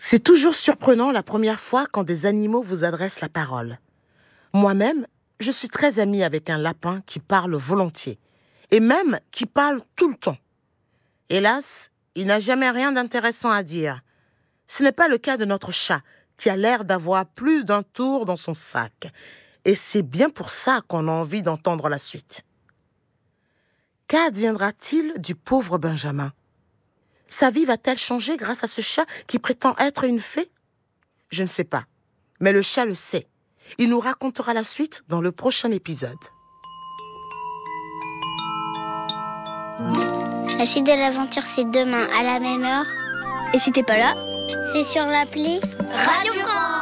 C'est toujours surprenant la première fois quand des animaux vous adressent la parole. Moi-même, je suis très amie avec un lapin qui parle volontiers, et même qui parle tout le temps. Hélas, il n'a jamais rien d'intéressant à dire. Ce n'est pas le cas de notre chat, qui a l'air d'avoir plus d'un tour dans son sac. Et c'est bien pour ça qu'on a envie d'entendre la suite. Qu'adviendra-t-il du pauvre Benjamin ? Sa vie va-t-elle changer grâce à ce chat qui prétend être une fée ? Je ne sais pas, mais le chat le sait. Il nous racontera la suite dans le prochain épisode. La suite de l'aventure, c'est demain à la même heure. Et si t'es pas là, c'est sur l'appli Radio France.